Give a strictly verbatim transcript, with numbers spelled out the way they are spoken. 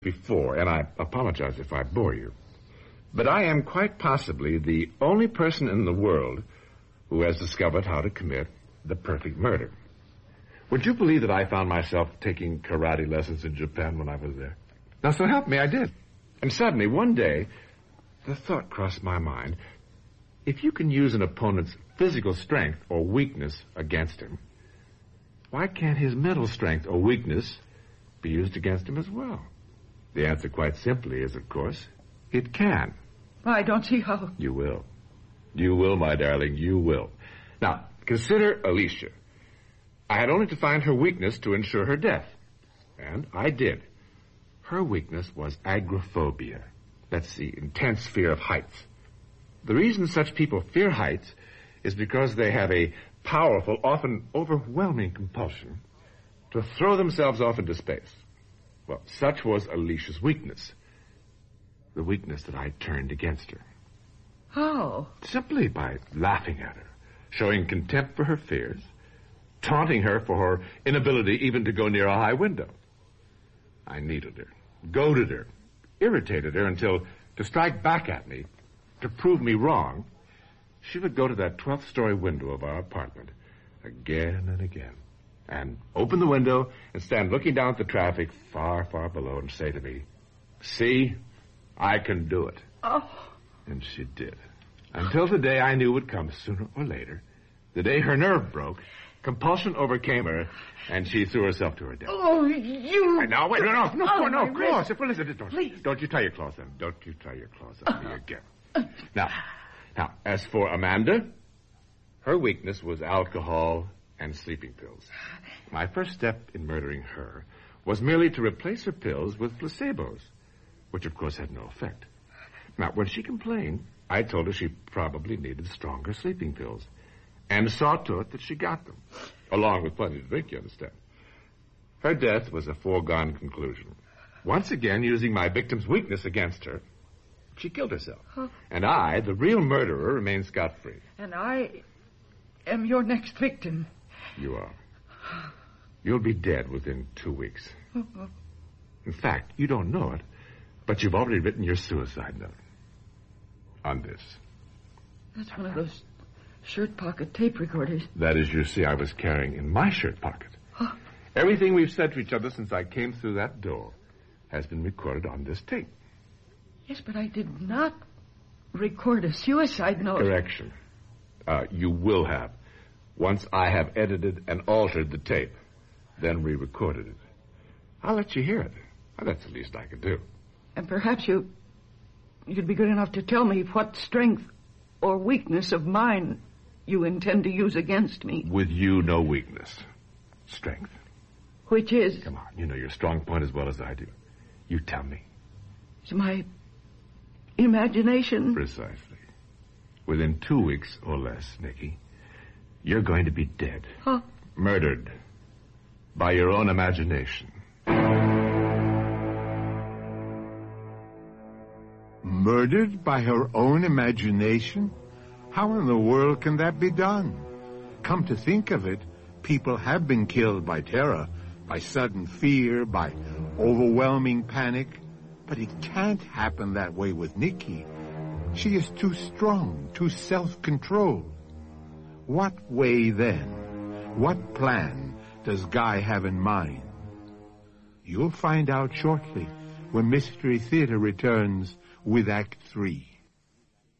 before, and I apologize if I bore you, but I am quite possibly the only person in the world who has discovered how to commit the perfect murder. Would you believe that I found myself taking karate lessons in Japan when I was there? Now, so help me, I did. And suddenly, one day, the thought crossed my mind, if you can use an opponent's physical strength or weakness against him, why can't his mental strength or weakness be used against him as well? The answer quite simply is, of course, it can. I don't see how. You will. You will, my darling, you will. Now, consider Alicia. I had only to find her weakness to ensure her death. And I did. Her weakness was agoraphobia. That's the intense fear of heights. The reason such people fear heights is because they have a powerful, often overwhelming compulsion to throw themselves off into space. Well, such was Alicia's weakness. The weakness that I turned against her. How? Simply by laughing at her, showing contempt for her fears, taunting her for her inability even to go near a high window. I needed her, goaded her, irritated her until, to strike back at me, to prove me wrong, she would go to that twelfth-story window of our apartment again and again, and open the window and stand looking down at the traffic far, far below and say to me, "See, I can do it." Oh. And she did. Until the day I knew would come sooner or later, the day her nerve broke, compulsion overcame her, and she threw herself to her death. Oh, you... Right, now, wait, no, no, no, oh, no, no, claws. If, listen, don't, Please. don't you try your claws on Don't you try your claws on me again. Now, now, as for Amanda, her weakness was alcohol and sleeping pills. My first step in murdering her was merely to replace her pills with placebos, which of course had no effect. Now, when she complained, I told her she probably needed stronger sleeping pills, and saw to it that she got them, along with plenty to drink, you understand. Her death was a foregone conclusion. Once again, using my victim's weakness against her, she killed herself. Huh? And I, the real murderer, remained scot-free. And I am your next victim. You are. You'll be dead within two weeks. Uh-huh. In fact, you don't know it, but you've already written your suicide note on this. That's one of those shirt pocket tape recorders. That, as you see, I was carrying in my shirt pocket. Huh? Everything we've said to each other since I came through that door has been recorded on this tape. Yes, but I did not record a suicide note. Correction. Uh, you will have. Once I have edited and altered the tape, then re-recorded it. I'll let you hear it. Well, that's the least I could do. And perhaps you... you'd be good enough to tell me what strength or weakness of mine you intend to use against me. With you, no weakness. Strength. Which is? Come on, you know your strong point as well as I do. You tell me. Is my imagination? Precisely. Within two weeks or less, Nikki, you're going to be dead. Huh? Murdered. By your own imagination. Murdered by her own imagination? How in the world can that be done? Come to think of it, people have been killed by terror, by sudden fear, by overwhelming panic. But it can't happen that way with Nikki. She is too strong, too self-controlled. What way then? What plan does Guy have in mind? You'll find out shortly when Mystery Theater returns with Act Three.